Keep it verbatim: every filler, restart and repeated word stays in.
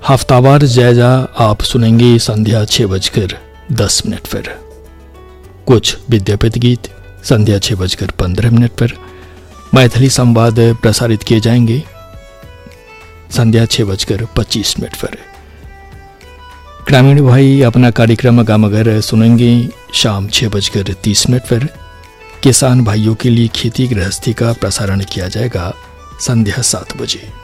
हफ्तावार जायजा आप सुनेंगे संध्या छः बजकर दस मिनट पर। कुछ विद्यापति गीत संध्या छः बजकर पंद्रह मिनट पर। मैथिली संवाद प्रसारित किए जाएंगे संध्या छः बजकर पच्चीस मिनट पर। ग्रामीण भाई अपना कार्यक्रम गामघर सुनेंगे शाम छः बजकर तीस मिनट पर। किसान भाइयों के लिए खेती गृहस्थी का प्रसारण किया जाएगा संध्या सात बजे।